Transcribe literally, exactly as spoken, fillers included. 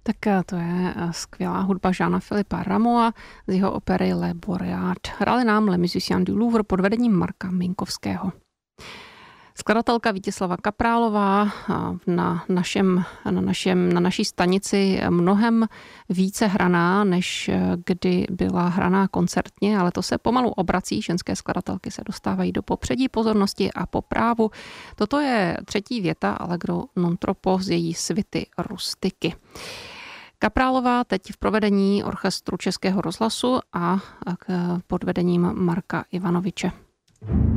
Tak to je skvělá hudba Jeana Philippa Rameaua z jeho opery Le Boreat. Hráli nám Le Musiciens du Louvre pod vedením Marka Minkovského. Skladatelka Vítězslava Kaprálová na, našem, na, našem, na naší stanici mnohem více hraná, než kdy byla hraná koncertně, ale to se pomalu obrací. Ženské skladatelky se dostávají do popředí pozornosti a po právu. Toto je třetí věta Allegro non troppo z její svity Rustiky. Kaprálová teď v provedení orchestru Českého rozhlasu a pod vedením Marka Ivanoviče.